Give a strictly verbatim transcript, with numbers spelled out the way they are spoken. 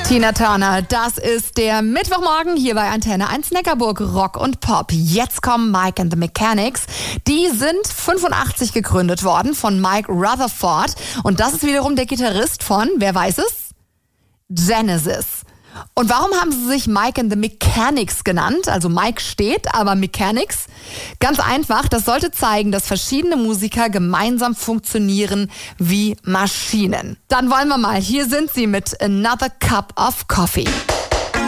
Tina Turner, das ist der Mittwochmorgen hier bei Antenne eins Neckarburg, Rock und Pop. Jetzt kommen Mike and the Mechanics. Die sind fünfundachtzig gegründet worden von Mike Rutherford. Und das ist wiederum der Gitarrist von, wer weiß es? Genesis. Und warum haben sie sich Mike and the Mechanics genannt? Also Mike steht, aber Mechanics? Ganz einfach, das sollte zeigen, dass verschiedene Musiker gemeinsam funktionieren wie Maschinen. Dann wollen wir mal, hier sind sie mit Another Cup of Coffee.